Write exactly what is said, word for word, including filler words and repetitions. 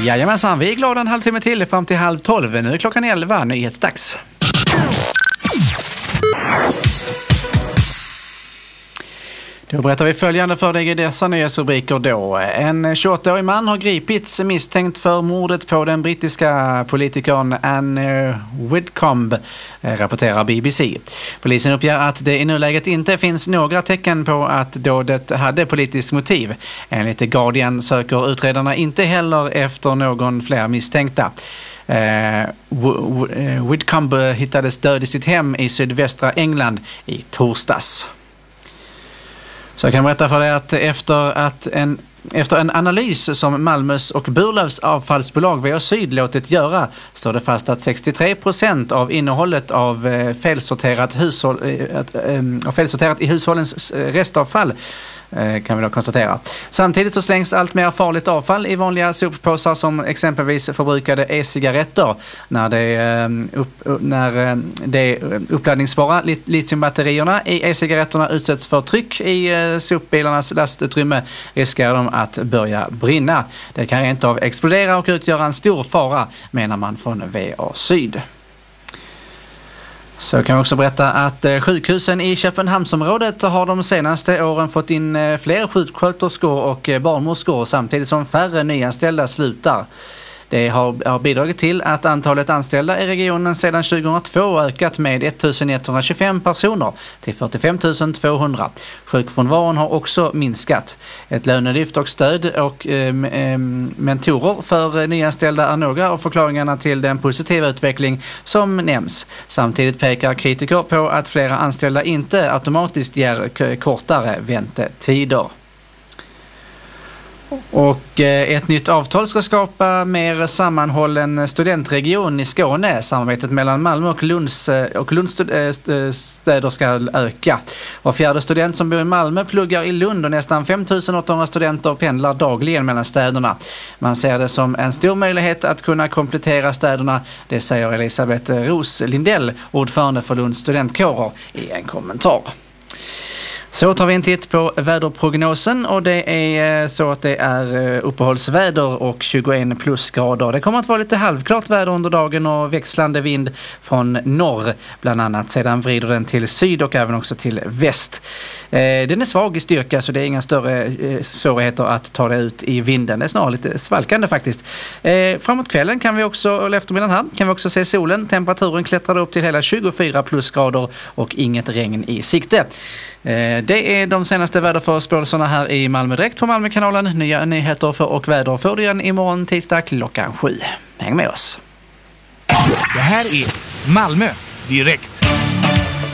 Jajamensan, vi är glada en halvtimme till fram till halv tolv. Nu är klockan elva, nyhetsdags. Då berättar vi följande för dig i dessa nyhetsrubriker då. En tjugoåttaårig man har gripits misstänkt för mordet på den brittiska politikern Anne Whitcomb, rapporterar B B C. Polisen uppger att det i nuläget inte finns några tecken på att dådet hade politiskt motiv. Enligt Guardian söker utredarna inte heller efter någon fler misstänkta. Eh, Whitcomb hittades död i sitt hem i sydvästra England i torsdags. Så jag kan berätta för dig att efter, att en, efter en analys som Malmös och Burlövs avfallsbolag V A Syd låtit göra står det fast att sextiotre procent av innehållet av eh, felsorterat, hushåll, eh, att, eh, felsorterat i hushållens restavfall kan vi då konstatera. Samtidigt så slängs allt mer farligt avfall i vanliga soppåsar som exempelvis förbrukade e-cigaretter när det, upp, när det uppladdningsbara litiumbatterierna i e-cigaretterna utsätts för tryck i sopbilarnas lastutrymme riskerar de att börja brinna. Det kan rent av explodera och utgöra en stor fara, menar man från V A Syd. Så kan jag också berätta att sjukhusen i Köpenhamnsområdet har de senaste åren fått in fler sjuksköterskor och barnmorskor samtidigt som färre nyanställda slutar. Det har, har bidragit till att antalet anställda i regionen sedan tjugohundratvå ökat med ettusenetthundratjugofem personer till fyrtiofem tusen tvåhundra. Sjukfrånvaron har också minskat. Ett lönelyft och stöd och eh, mentorer för nyanställda är några av förklaringarna till den positiva utveckling som nämns. Samtidigt pekar kritiker på att flera anställda inte automatiskt ger kortare väntetider. Och ett nytt avtal ska skapa mer sammanhållen studentregion i Skåne. Samarbetet mellan Malmö och Lunds, och Lunds städer ska öka. Var fjärde student som bor i Malmö pluggar i Lund och nästan fem tusen åttahundra studenter pendlar dagligen mellan städerna. Man ser det som en stor möjlighet att kunna komplettera städerna. Det säger Elisabeth Ros Lindell, ordförande för Lunds studentkårer, i en kommentar. Så tar vi en titt på väderprognosen och det är så att det är uppehållsväder och tjugoen plusgrader. Det kommer att vara lite halvklart väder under dagen och växlande vind från norr bland annat. Sedan vrider den till syd och även också till väst. Den är svag i styrka så det är inga större svårigheter att ta det ut i vinden. Det är snarare lite svalkande faktiskt. Framåt kvällen kan vi också, eller eftermiddagen här, kan vi också se solen. Temperaturen klättrar upp till hela tjugofyra plusgrader och inget regn i sikte. Det är de senaste väderförspåelserna här i Malmö direkt på Malmökanalen. Nya nyheter för och väder får du igen imorgon tisdag klockan sju. Häng med oss. Det här är Malmö direkt.